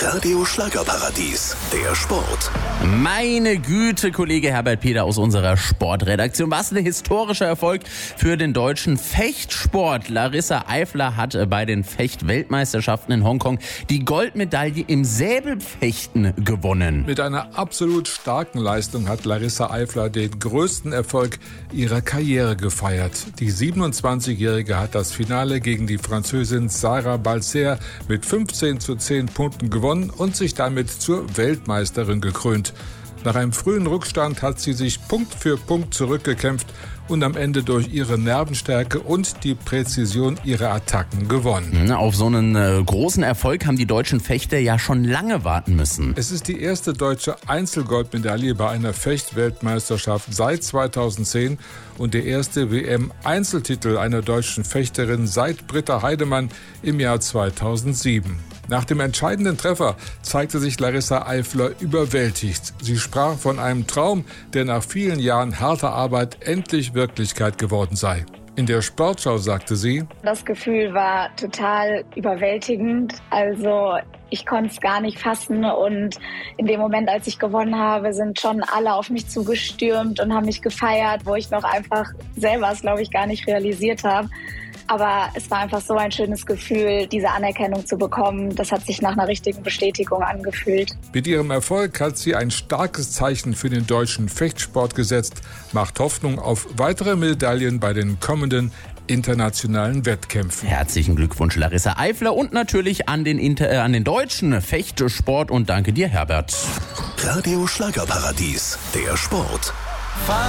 Radio Schlagerparadies, der Sport. Meine Güte, Kollege Herbert Peter aus unserer Sportredaktion. Was ein historischer Erfolg für den deutschen Fechtsport. Larissa Eifler hat bei den Fechtweltmeisterschaften in Hongkong die Goldmedaille im Säbelfechten gewonnen. Mit einer absolut starken Leistung hat Larissa Eifler den größten Erfolg ihrer Karriere gefeiert. Die 27-Jährige hat das Finale gegen die Französin Sarah Balcer mit 15:10 Punkten gewonnen und sich damit zur Weltmeisterin gekrönt. Nach einem frühen Rückstand hat sie sich Punkt für Punkt zurückgekämpft und am Ende durch ihre Nervenstärke und die Präzision ihrer Attacken gewonnen. Auf so einen großen Erfolg haben die deutschen Fechter ja schon lange warten müssen. Es ist die erste deutsche Einzelgoldmedaille bei einer Fechtweltmeisterschaft seit 2010 und der erste WM-Einzeltitel einer deutschen Fechterin seit Britta Heidemann im Jahr 2007. Nach dem entscheidenden Treffer zeigte sich Larissa Eifler überwältigt. Sie sprach von einem Traum, der nach vielen Jahren harter Arbeit endlich Wirklichkeit geworden sei. In der Sportschau sagte sie: Das Gefühl war total überwältigend. Also ich konnte es gar nicht fassen und in dem Moment, als ich gewonnen habe, sind schon alle auf mich zugestürmt und haben mich gefeiert, wo ich noch einfach selber es, glaube ich, gar nicht realisiert habe. Aber es war einfach so ein schönes Gefühl, diese Anerkennung zu bekommen. Das hat sich nach einer richtigen Bestätigung angefühlt. Mit ihrem Erfolg hat sie ein starkes Zeichen für den deutschen Fechtsport gesetzt, macht Hoffnung auf weitere Medaillen bei den kommenden internationalen Wettkämpfen. Herzlichen Glückwunsch, Larissa Eifler, und natürlich an den deutschen Fechtsport. Und danke dir, Herbert. Radio Schlagerparadies, der Sport.